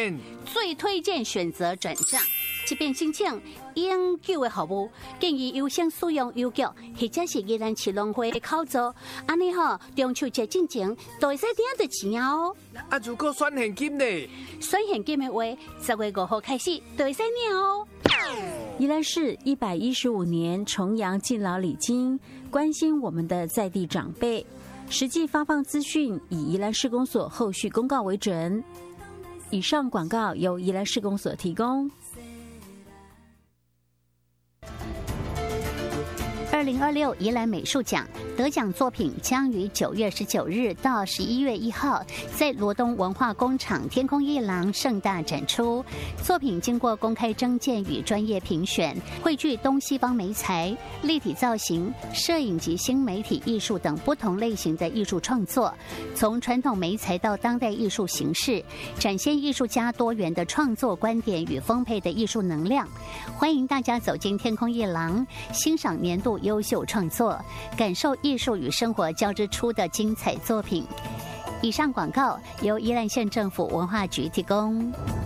荐， 最推荐选择转账。即便申请永久的服务，建议优先使用邮局或者是宜兰市农会的口座，安尼中秋节进前都会使领到钱哦。 啊，如果选现金呢？ 选现金的话，10月5号开始都会使领哦。 宜兰市115年重阳敬老礼金，关心我们的在地长辈，实际发放资讯以宜兰市公所后续公告为准。以上广告由宜兰市公所提供。 2026宜兰美术奖得奖作品将于9月19日到11月1号在罗东文化工厂天空艺廊盛大展出。作品经过公开征件与专业评选，汇聚东西方媒材、立体造型、摄影及新媒体艺术等不同类型的艺术创作，从传统媒材到当代艺术形式，展现艺术家多元的创作观点与丰沛的艺术能量。欢迎大家走进天空艺廊，欣赏年度优秀创作，感受艺术与生活交织出的精彩作品。以上广告由宜兰县政府文化局提供。